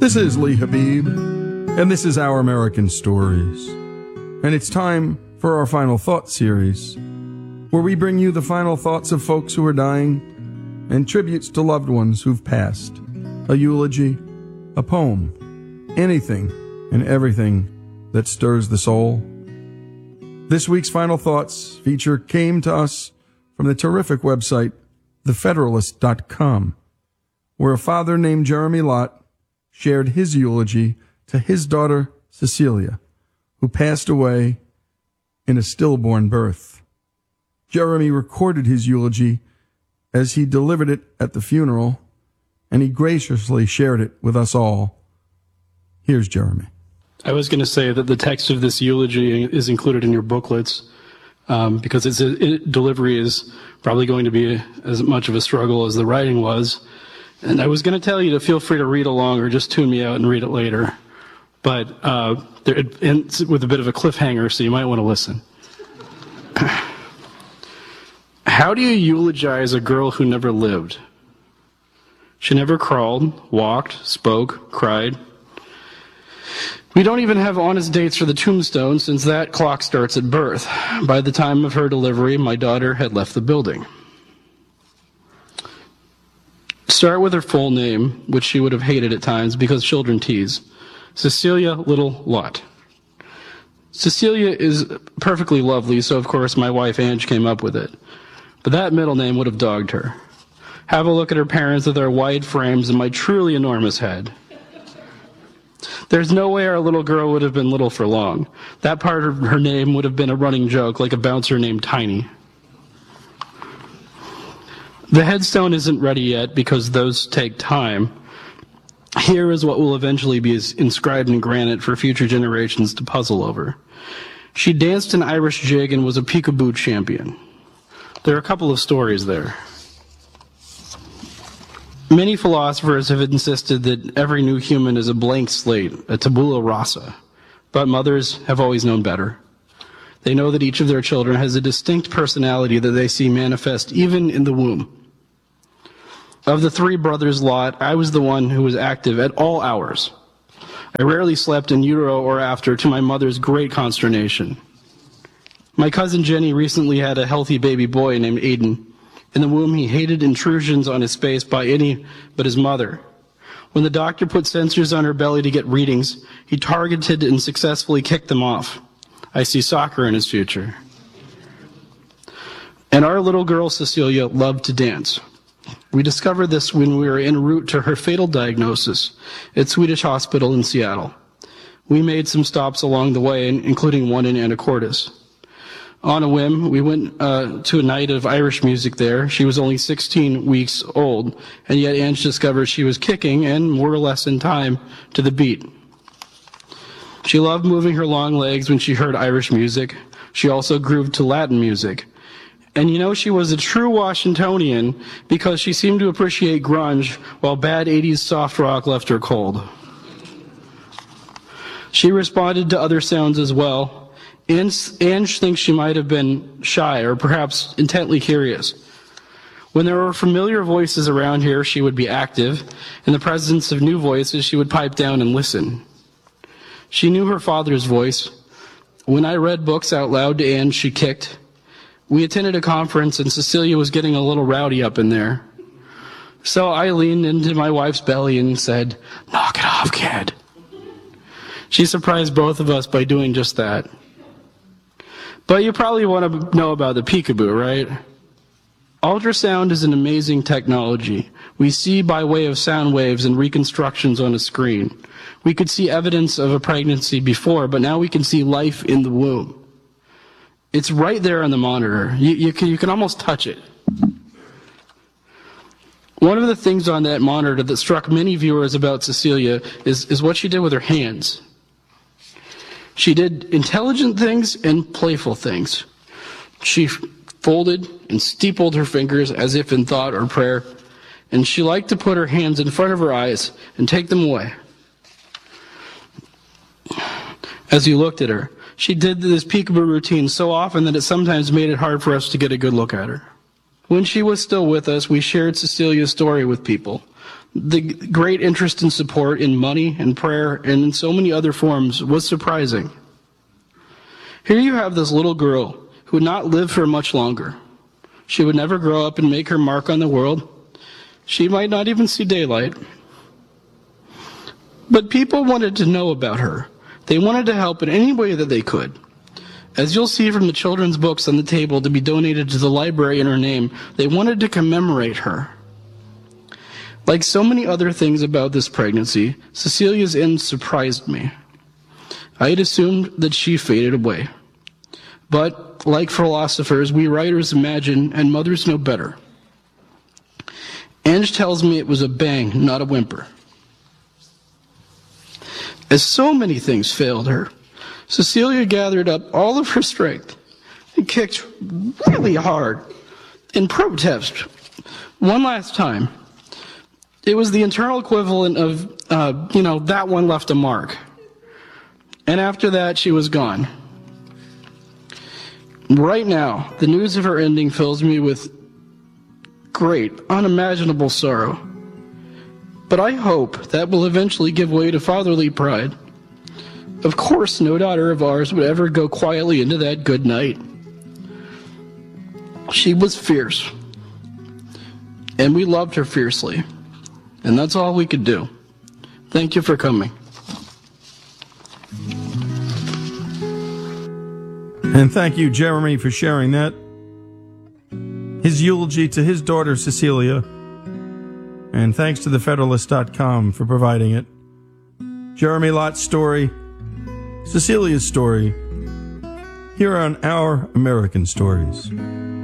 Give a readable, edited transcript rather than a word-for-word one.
This is Lee Habib, and this is Our American Stories. And it's time for our Final Thought series, where we bring you the final thoughts of folks who are dying and tributes to loved ones who've passed. A eulogy, a poem, anything and everything that stirs the soul. This week's Final Thoughts feature came to us from the terrific website, thefederalist.com, where a father named Jeremy Lott shared his eulogy to his daughter, Cecilia, who passed away in a stillborn birth. Jeremy recorded his eulogy as he delivered it at the funeral, and he graciously shared it with us all. Here's Jeremy. I was going to say that the text of this eulogy is included in your booklets because its delivery is probably going to be as much of a struggle as the writing was. And I was going to tell you to feel free to read along or just tune me out and read it later. But it ends with a bit of a cliffhanger, so you might want to listen. How do you eulogize a girl who never lived? She never crawled, walked, spoke, cried. We don't even have honest dates for the tombstone since that clock starts at birth. By the time of her delivery, my daughter had left the building. Start with her full name, which she would have hated at times because children tease. Cecilia Little Lott. Cecilia is perfectly lovely, so of course my wife Ange came up with it. But that middle name would have dogged her. Have a look at her parents with their wide frames and my truly enormous head. There's no way our little girl would have been little for long. That part of her name would have been a running joke, like a bouncer named Tiny. The headstone isn't ready yet because those take time. Here is what will eventually be inscribed in granite for future generations to puzzle over. She danced an Irish jig and was a peekaboo champion. There are a couple of stories there. Many philosophers have insisted that every new human is a blank slate, a tabula rasa, but mothers have always known better. They know that each of their children has a distinct personality that they see manifest even in the womb. Of the three brothers Lott, I was the one who was active at all hours. I rarely slept in utero or after, to my mother's great consternation. My cousin Jenny recently had a healthy baby boy named Aiden. In the womb, he hated intrusions on his space by any but his mother. When the doctor put sensors on her belly to get readings, he targeted and successfully kicked them off. I see soccer in his future. And our little girl, Cecilia, loved to dance. We discovered this when we were en route to her fatal diagnosis at Swedish Hospital in Seattle. We made some stops along the way, including one in Anacortes. On a whim, we went to a night of Irish music there. She was only 16 weeks old, and yet Ange discovered she was kicking, and more or less in time, to the beat. She loved moving her long legs when she heard Irish music. She also grooved to Latin music. And you know, she was a true Washingtonian because she seemed to appreciate grunge while bad 80s soft rock left her cold. She responded to other sounds as well. Ange thinks she might have been shy or perhaps intently curious. When there were familiar voices around here, she would be active. In the presence of new voices, she would pipe down and listen. She knew her father's voice. When I read books out loud to Ange, she kicked. We attended a conference and Cecilia was getting a little rowdy up in there. So I leaned into my wife's belly and said, "Knock it off, kid." She surprised both of us by doing just that. But you probably want to know about the peekaboo, right? Ultrasound is an amazing technology. We see by way of sound waves and reconstructions on a screen. We could see evidence of a pregnancy before, but now we can see life in the womb. It's right there on the monitor. You can almost touch it. One of the things on that monitor that struck many viewers about Cecilia is what she did with her hands. She did intelligent things and playful things. She folded and steepled her fingers as if in thought or prayer, and she liked to put her hands in front of her eyes and take them away. As you looked at her, she did this peekaboo routine so often that it sometimes made it hard for us to get a good look at her. When she was still with us, we shared Cecilia's story with people. The great interest and support in money and prayer and in so many other forms was surprising. Here you have this little girl who would not live for much longer. She would never grow up and make her mark on the world. She might not even see daylight. But people wanted to know about her. They wanted to help in any way that they could. As you'll see from the children's books on the table to be donated to the library in her name, they wanted to commemorate her. Like so many other things about this pregnancy, Cecilia's end surprised me. I had assumed that she faded away. But, like philosophers, we writers imagine, and mothers know better. Ange tells me it was a bang, not a whimper. As so many things failed her, Cecilia gathered up all of her strength and kicked really hard in protest. One last time. It was the internal equivalent of, that one left a mark. And after that, she was gone. Right now, the news of her ending fills me with great, unimaginable sorrow. But I hope that will eventually give way to fatherly pride. Of course, no daughter of ours would ever go quietly into that good night. She was fierce. And we loved her fiercely. And that's all we could do. Thank you for coming. And thank you, Jeremy, for sharing that. His eulogy to his daughter, Cecilia. And thanks to thefederalist.com for providing it. Jeremy Lott's story, Cecilia's story, here on Our American Stories.